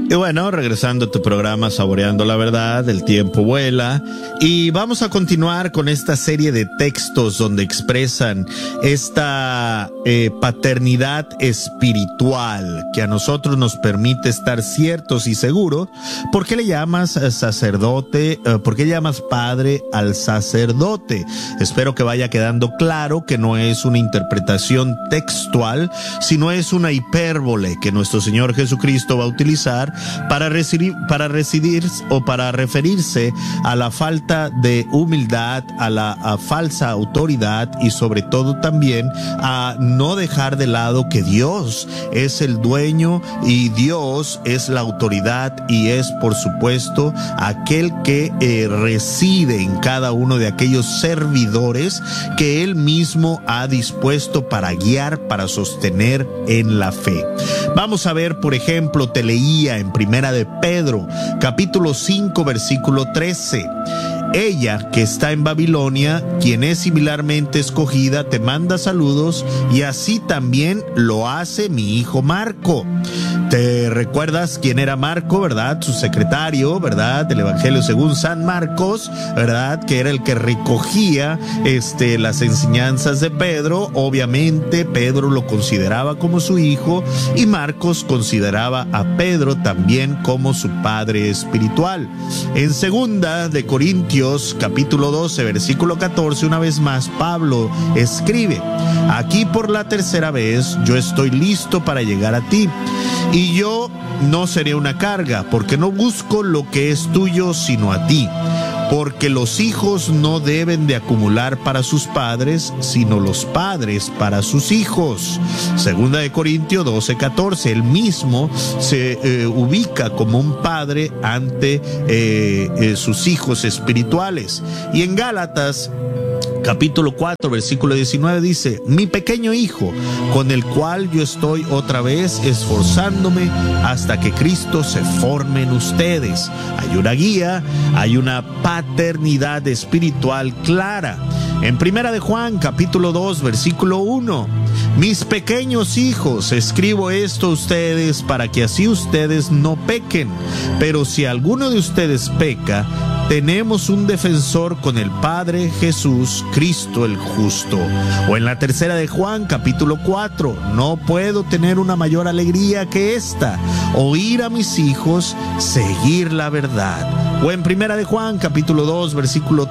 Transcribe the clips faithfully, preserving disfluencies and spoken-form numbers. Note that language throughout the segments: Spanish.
Y bueno, regresando a tu programa Saboreando la Verdad, el tiempo vuela y vamos a continuar con esta serie de textos donde expresan esta eh, paternidad espiritual que a nosotros nos permite estar ciertos y seguros. ¿Por qué le llamas sacerdote? ¿Por qué llamas padre al sacerdote? Espero que vaya quedando claro que no es una interpretación textual, sino es una hipérbole que nuestro Señor Jesucristo va a utilizar para residir, para residir o para referirse a la falta de humildad, a la a falsa autoridad y sobre todo también a no dejar de lado que Dios es el dueño y Dios es la autoridad y es por supuesto aquel que eh, reside en cada uno de aquellos servidores que Él mismo ha dispuesto para guiar, para sostener en la fe. Vamos a ver, por ejemplo, te leía en Primera de Pedro, capítulo cinco, versículo trece. Ella que está en Babilonia, quien es similarmente escogida, te manda saludos y así también lo hace mi hijo Marco. ¿Te recuerdas quién era Marco, verdad? Su secretario, ¿verdad? Del Evangelio según San Marcos, ¿verdad? Que era el que recogía este, las enseñanzas de Pedro. Obviamente Pedro lo consideraba como su hijo y Marcos consideraba a Pedro también como su padre espiritual. En segunda de Corintios, capítulo doce, versículo catorce, una vez más Pablo escribe: aquí por la tercera vez yo estoy listo para llegar a ti. Y yo no seré una carga, porque no busco lo que es tuyo, sino a ti. Porque los hijos no deben de acumular para sus padres, sino los padres para sus hijos. Segunda de Corintios doce, catorce. Él mismo se eh, ubica como un padre ante eh, eh, sus hijos espirituales. Y en Gálatas, capítulo cuatro, versículo diecinueve dice: mi pequeño hijo, con el cual yo estoy otra vez esforzándome hasta que Cristo se forme en ustedes. Hay una guía, hay una paternidad espiritual clara. En Primera de Juan, capítulo dos, versículo uno: mis pequeños hijos, escribo esto a ustedes para que así ustedes no pequen. Pero si alguno de ustedes peca, tenemos un defensor con el Padre, Jesús, Cristo el justo. O en la tercera de Juan, capítulo cuatro, no puedo tener una mayor alegría que esta, oír a mis hijos seguir la verdad. O en Primera de Juan, capítulo dos, versículo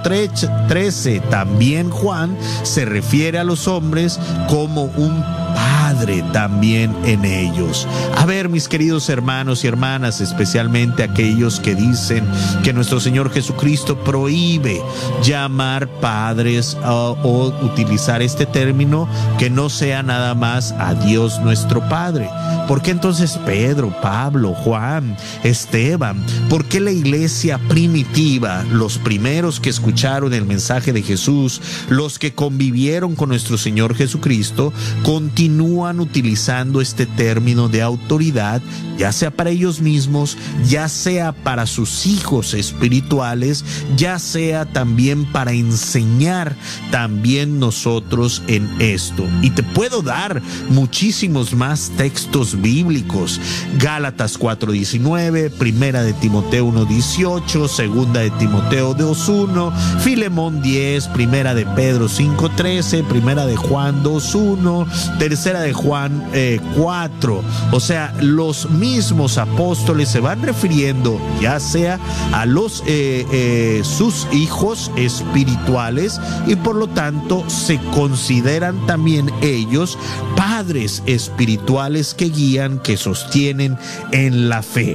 trece, también Juan se refiere a los hombres como un padre también en ellos. A ver, mis queridos hermanos y hermanas, especialmente aquellos que dicen que nuestro Señor Jesucristo prohíbe llamar padres uh, o utilizar este término que no sea nada más a Dios nuestro Padre. ¿Por qué entonces Pedro, Pablo, Juan, Esteban? ¿Por qué la iglesia primitiva, los primeros que escucharon el mensaje de Jesús, los que convivieron con nuestro Señor Jesucristo, continúan utilizando este término de autoridad, ya sea para ellos mismos, ya sea para sus hijos espirituales, ya sea también para enseñar también nosotros en esto? Y te puedo dar muchísimos más textos bíblicos: Gálatas cuatro diecinueve, Primera de Timoteo uno dieciocho, Segunda de Timoteo dos uno, Filemón diez, Primera de Pedro cinco trece, Primera de Juan dos uno, Tercera de Juan eh, cuatro. O sea, los mismos apóstoles se van refiriendo ya sea a los eh, eh, sus hijos espirituales y por lo tanto se consideran también ellos padres espirituales que guían, que sostienen en la fe.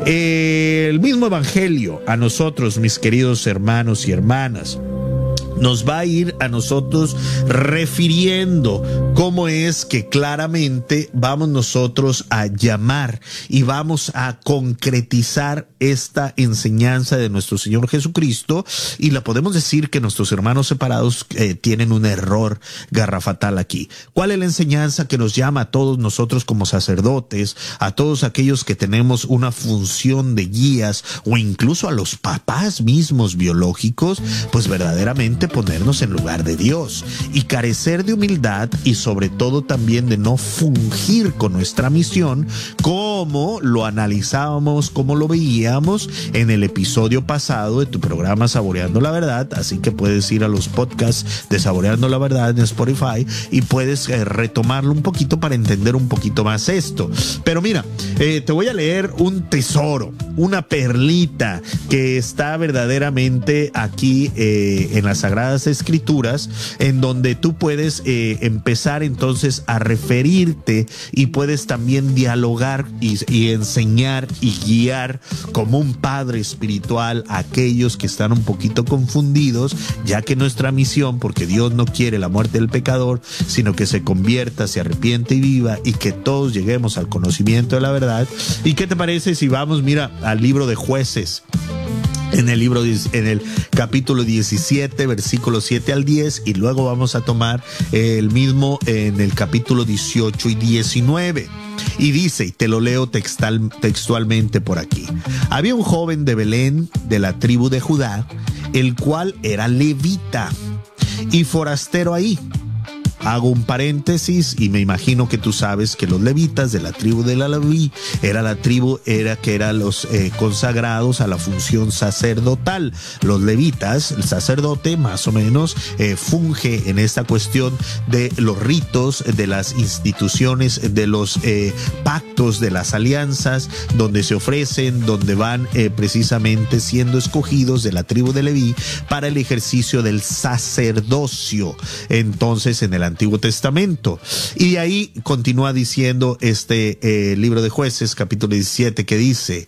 Eh, el mismo evangelio a nosotros, mis queridos hermanos y hermanas, nos va a ir a nosotros refiriendo cómo es que claramente vamos nosotros a llamar y vamos a concretizar esta enseñanza de nuestro Señor Jesucristo, y la podemos decir que nuestros hermanos separados eh, tienen un error garrafatal aquí. ¿Cuál es la enseñanza que nos llama a todos nosotros como sacerdotes, a todos aquellos que tenemos una función de guías o incluso a los papás mismos biológicos? Pues verdaderamente que ponernos en lugar de Dios y carecer de humildad y sobre todo también de no fungir con nuestra misión como lo analizábamos, como lo veíamos en el episodio pasado de tu programa Saboreando la Verdad. Así que puedes ir a los podcasts de Saboreando la Verdad en Spotify y puedes eh, retomarlo un poquito para entender un poquito más esto. Pero mira, eh, te voy a leer un tesoro, una perlita que está verdaderamente aquí eh, en las Sagradas Escrituras, en donde tú puedes eh, empezar entonces a referirte y puedes también dialogar y, y enseñar y guiar como un padre espiritual a aquellos que están un poquito confundidos, ya que nuestra misión, porque Dios no quiere la muerte del pecador, sino que se convierta, se arrepiente y viva, y que todos lleguemos al conocimiento de la verdad. ¿Y qué te parece si vamos, mira, al libro de Jueces? En el libro, en el capítulo diecisiete, versículos siete al diez, y luego vamos a tomar el mismo en el capítulo dieciocho y diecinueve. Y dice, y te lo leo textual, textualmente por aquí: había un joven de Belén, de la tribu de Judá, el cual era levita y forastero ahí. Hago un paréntesis y me imagino que tú sabes que los levitas de la tribu de la Leví era la tribu era que eran los eh, consagrados a la función sacerdotal. Los levitas, el sacerdote más o menos eh, funge en esta cuestión de los ritos, de las instituciones, de los eh, pactos, de las alianzas, donde se ofrecen, donde van eh, precisamente siendo escogidos de la tribu de Leví para el ejercicio del sacerdocio. Entonces, en el Antiguo Testamento. Y de ahí continúa diciendo este eh, libro de Jueces, capítulo diecisiete, que dice,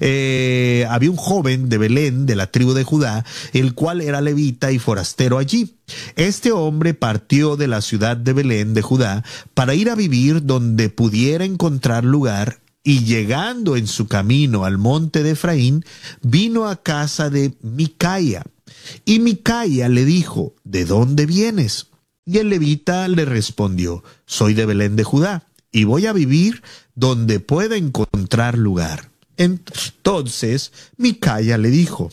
eh, había un joven de Belén, de la tribu de Judá, el cual era levita y forastero allí. Este hombre partió de la ciudad de Belén de Judá para ir a vivir donde pudiera encontrar lugar, y llegando en su camino al monte de Efraín, vino a casa de Micaía. Y Micaía le dijo, ¿de dónde vienes? Y el levita le respondió, soy de Belén de Judá y voy a vivir donde pueda encontrar lugar. Entonces Micaía le dijo,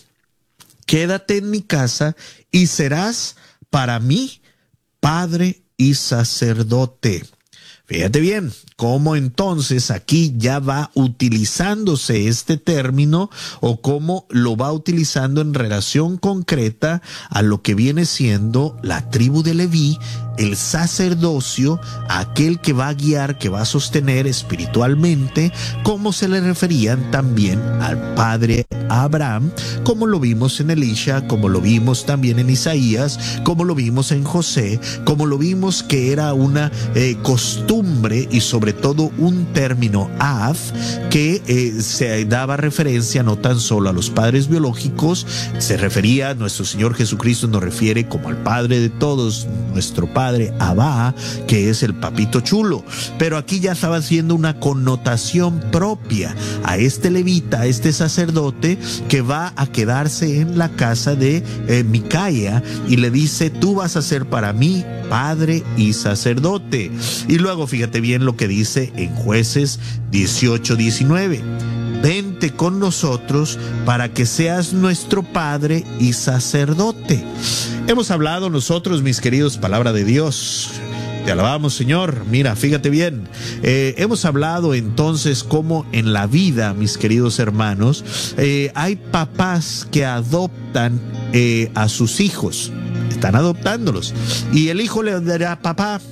quédate en mi casa y serás para mí padre y sacerdote. Fíjate bien cómo entonces aquí ya va utilizándose este término o cómo lo va utilizando en relación concreta a lo que viene siendo la tribu de Leví, el sacerdocio, aquel que va a guiar, que va a sostener espiritualmente, como se le referían también al padre Abraham, como lo vimos en Elisha, como lo vimos también en Isaías, como lo vimos en José, como lo vimos que era una eh, costumbre y sobre todo un término av que eh, se daba referencia no tan solo a los padres biológicos, se refería a nuestro Señor Jesucristo, nos refiere como al Padre de todos, nuestro Padre Abba, que es el papito chulo, pero aquí ya estaba haciendo una connotación propia a este levita, a este sacerdote que va a quedarse en la casa de eh, Micaía y le dice, tú vas a ser para mí padre y sacerdote. Y luego fíjate bien lo que dice en Jueces dieciocho diecinueve. Vente con nosotros para que seas nuestro padre y sacerdote. Hemos hablado nosotros, mis queridos, palabra de Dios. Te alabamos, Señor. Mira, fíjate bien. Eh, hemos hablado entonces cómo en la vida, mis queridos hermanos, eh, hay papás que adoptan eh, a sus hijos. Están adoptándolos. Y el hijo le dirá papá.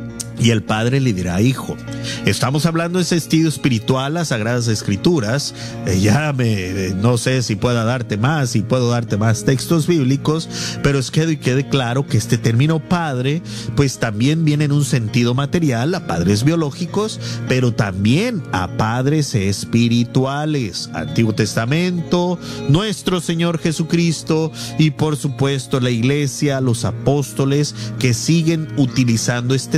Y el padre le dirá hijo. Estamos hablando de ese estilo espiritual, las Sagradas Escrituras. Eh, ya me, eh, no sé si pueda darte más, si puedo darte más textos bíblicos, pero es que quede claro que este término padre, pues también viene en un sentido material a padres biológicos, pero también a padres espirituales. Antiguo Testamento, nuestro Señor Jesucristo y por supuesto la iglesia, los apóstoles que siguen utilizando este término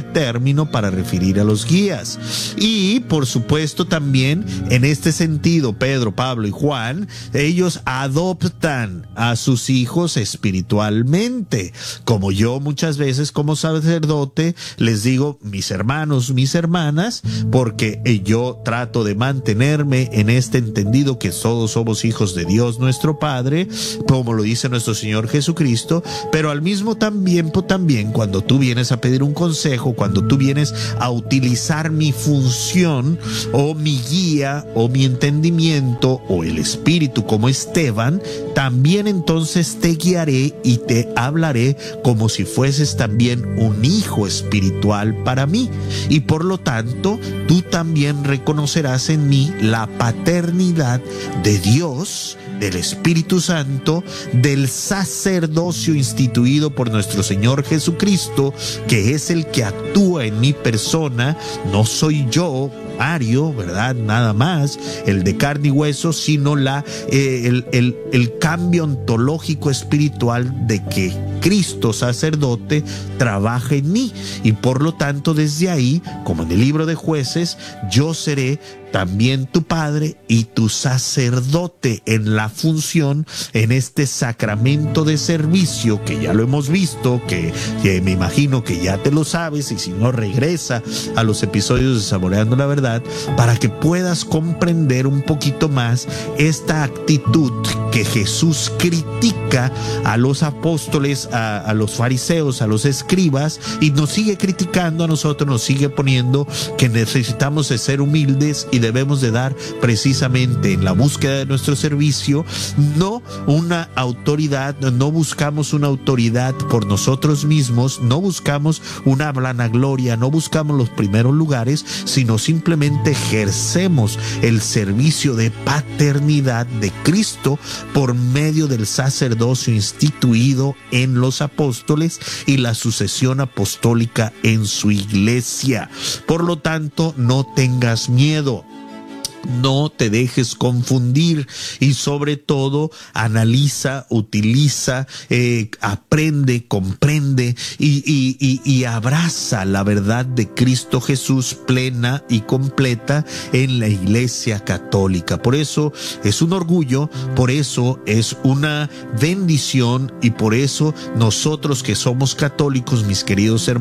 término para referir a los guías. Y por supuesto también en este sentido Pedro, Pablo y Juan, ellos adoptan a sus hijos espiritualmente. Como yo muchas veces como sacerdote les digo mis hermanos, mis hermanas, porque yo trato de mantenerme en este entendido que todos somos hijos de Dios nuestro Padre, como lo dice nuestro Señor Jesucristo, pero al mismo tiempo también cuando tú vienes a pedir un consejo, cuando tú vienes a utilizar mi función o mi guía o mi entendimiento o el Espíritu como Esteban, también entonces te guiaré y te hablaré como si fueses también un hijo espiritual para mí, y por lo tanto tú también reconocerás en mí la paternidad de Dios, del Espíritu Santo, del sacerdocio instituido por nuestro Señor Jesucristo, que es el que actúa en mi persona. No soy yo, Mario, ¿verdad? Nada más, el de carne y hueso, sino la, eh, el, el, el cambio ontológico espiritual de que Cristo sacerdote trabaja en mí, y por lo tanto desde ahí, como en el libro de Jueces, yo seré también tu padre y tu sacerdote en la función, en este sacramento de servicio que ya lo hemos visto, que, que me imagino que ya te lo sabes, y si no, regresa a los episodios de Saboreando la Verdad para que puedas comprender un poquito más esta actitud que Jesús critica a los apóstoles, a, a los fariseos, a los escribas, y nos sigue criticando a nosotros, nos sigue poniendo que necesitamos de ser humildes y debemos de dar precisamente en la búsqueda de nuestro servicio, no una autoridad, no buscamos una autoridad por nosotros mismos, no buscamos una vanagloria, no buscamos los primeros lugares, sino simplemente ejercemos el servicio de paternidad de Cristo por medio del sacerdocio instituido en los apóstoles y la sucesión apostólica en su iglesia. Por lo tanto, no tengas miedo. No te dejes confundir, y sobre todo analiza, utiliza, eh, aprende, comprende y, y, y, y abraza la verdad de Cristo Jesús plena y completa en la Iglesia Católica. Por eso es un orgullo, por eso es una bendición, y por eso nosotros que somos católicos, mis queridos hermanos,